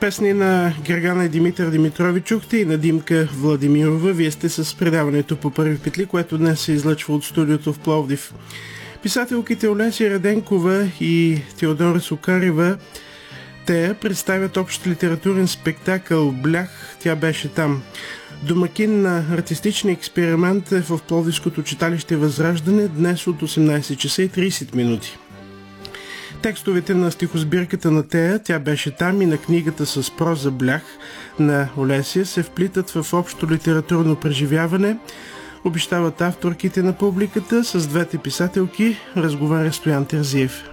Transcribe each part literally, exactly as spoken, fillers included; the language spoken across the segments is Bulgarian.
Песни на Гергана и Димитър Димитрови чухте и на Димка Владимирова. Вие сте с предаването по Първи петли, което днес се излъчва от студиото в Пловдив. Писателките Олеся Раденкова и Теодора Сукарева Тея представят общ литературен спектакъл «Блях, тя беше там». Домакин на артистичния експеримент е в Пловдивското читалище Възраждане днес от осемнайсет часа и трийсет минути. Текстовете на стихосбирката на Тея «Тя беше там» и на книгата с проза «Блях» на Олеся се вплитат в общо литературно преживяване, обещават авторките на публиката. С двете писателки разговаря Стоян Терзиев.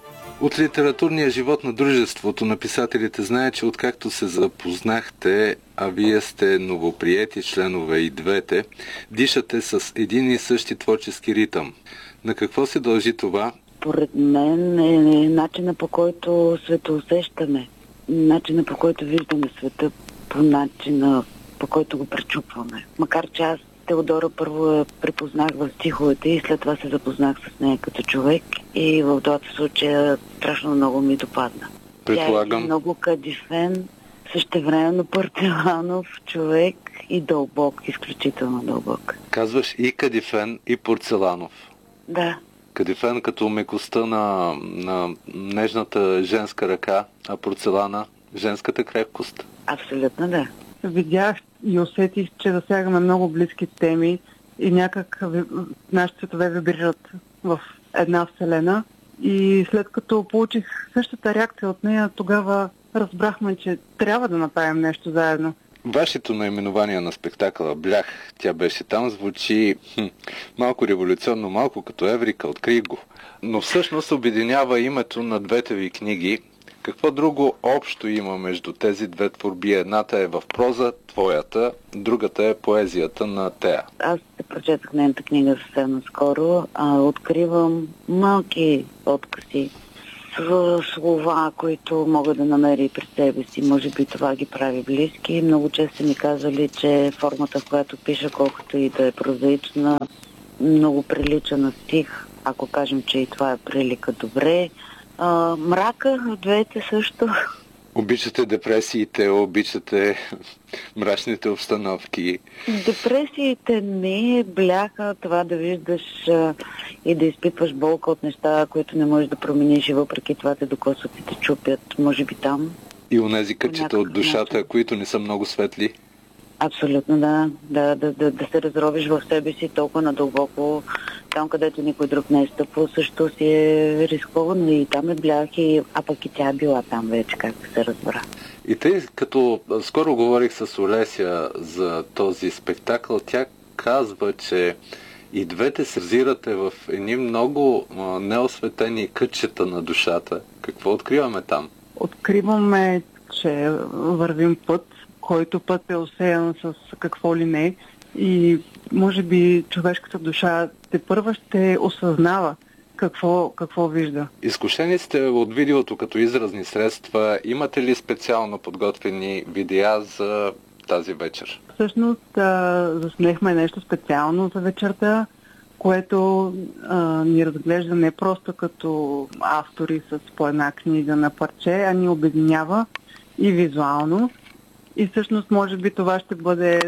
От литературния живот на дружеството на писателите знае, че откакто се запознахте, а вие сте новоприети членове и двете, дишате с един и същи творчески ритъм. На какво се дължи това? Поред мен е начина, по който светоусещаме, начина, по който виждаме света, по начина, по който го пречупваме. Макар че аз Теодора първо я препознах в стиховете и след това се запознах с нея като човек и в двата случая страшно много ми допадна. Предполагам. Тя е много кадифен, същевременно порцеланов човек и дълбок, изключително дълбок. Казваш и кадифен, и порцеланов. Да. Кадифен като мекостта на, на нежната женска ръка, а порцелана женската крепкост. Абсолютно да. Видях и усетих, че засягаме много близки теми и някак нашите светове вибрират в една вселена. И след като получих същата реакция от нея, тогава разбрахме, че трябва да направим нещо заедно. Вашето наименование на спектакъла «Блях, тя беше там» звучи хм, малко революционно, малко като Еврика, открих го. Но всъщност обединява името на двете ви книги. Какво друго общо има между тези две творби? Едната е в проза, твоята, другата е поезията на Тея. Аз се прочетах нейната книга съвсем наскоро. А, откривам малки откъси, слова, които мога да намеря при себе си. Може би това ги прави близки. Много често ми казали, че формата, в която пиша, колкото и да е прозаична, много прилича на стих. Ако кажем, че и това е прилика добре. А, мрака в двете също. Обичате депресиите, обичате мрачните обстановки. Депресиите не бляха това да виждаш а, и да изпитваш болка от неща, които не можеш да промениш и въпреки това те докосват и те чупят, може би там. И онези кътчета от душата, начин, които не са много светли. Абсолютно да. Да, да, да, да се разровиш в себе си толкова надълбоко, там където никой друг не е стъпвал, също си е рисковано и там е блях, и... а пък и тя е била там вече, както се разбра. И тъй като скоро говорих с Олеся за този спектакъл, тя казва, че и двете се взирате в едни много неосветени кътчета на душата. Какво откриваме там? Откриваме, че вървим път, който път е осеян с какво ли не и може би човешката душа те първа ще осъзнава какво, какво вижда. Изкушени сте от видеото като изразни средства. Имате ли специално подготвени видеа за тази вечер? Всъщност а, заснехме нещо специално за вечерта, което а, ни разглежда не просто като автори с по една книга на парче, а ни обединява и визуално. И всъщност може би това ще бъде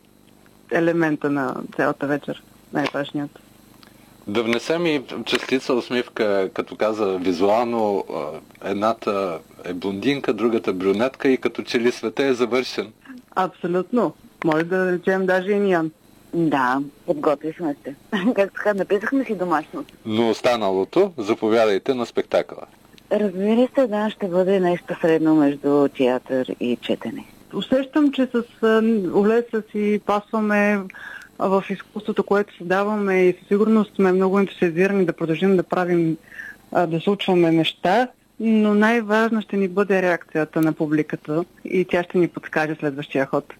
елемента на цялата вечер, най-важният. Да внесем и частица усмивка, като каза визуално, едната е блондинка, другата брюнетка и като че ли света е завършен. Абсолютно. Може да речем даже и Ниан. Да, подготвихме се. Както така, написахме си домашно. Но останалото, заповядайте на спектакъла. Разбира се, да, ще бъде нещо средно между театър и четене. Усещам, че с Олеся си пасваме в изкуството, което създаваме и със сигурност сме много ентусиазирани да продължим да правим, да случваме неща, но най-важно ще ни бъде реакцията на публиката и тя ще ни подскаже следващия ход.